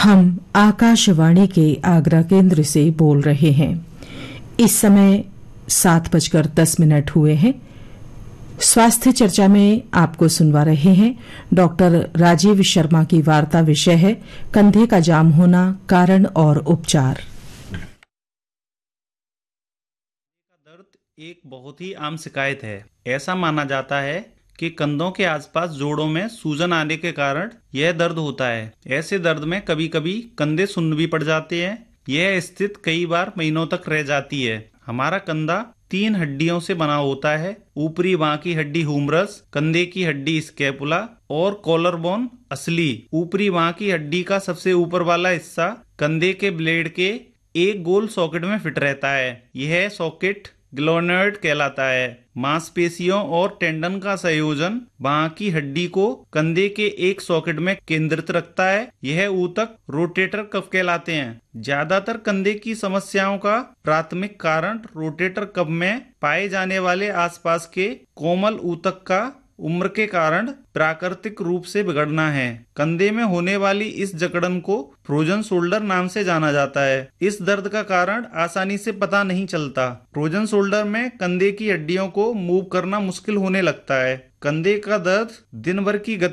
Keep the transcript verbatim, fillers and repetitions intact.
हम आकाशवाणी के आगरा केंद्र से बोल रहे हैं। इस समय सात बजकर दस मिनट हुए हैं। स्वास्थ्य चर्चा में आपको सुनवा रहे हैं डॉक्टर राजीव शर्मा की वार्ता। विषय है कंधे का जाम होना, कारण और उपचार। दर्द एक बहुत ही आम शिकायत है। ऐसा माना जाता है कि कंधों के आसपास जोड़ों में सूजन आने के कारण यह दर्द होता है। ऐसे दर्द में कभी कभी कंधे सुन्न भी पड़ जाते हैं। यह स्थिति कई बार महीनों तक रह जाती है। हमारा कंधा तीन हड्डियों से बना होता है। ऊपरी बांह की हड्डी ह्यूमरस, कंधे की हड्डी स्कैपुला और कॉलर बोन असली। ऊपरी बांह की हड्डी का सबसे ऊपर वाला हिस्सा कंधे के ब्लेड के एक गोल सॉकेट में फिट रहता है। यह सॉकेट ग्लोनोइड कहलाता है। मांसपेशियों और टेंडन का संयोजन बांह की हड्डी को कंधे के एक सॉकेट में केंद्रित रखता है। यह ऊतक रोटेटर कफ कहलाते हैं। ज्यादातर कंधे की समस्याओं का प्राथमिक कारण रोटेटर कफ में पाए जाने वाले आसपास के कोमल ऊतक का उम्र के कारण प्राकृतिक रूप से बिगड़ना है। कंधे में होने वाली इस जकड़न को फ्रोजन शोल्डर नाम से जाना जाता है। इस दर्द का कारण आसानी से पता नहीं चलता। फ्रोजन शोल्डर में कंधे की हड्डियों को मूव करना मुश्किल होने लगता है। कंधे का दर्द दिन भर की गति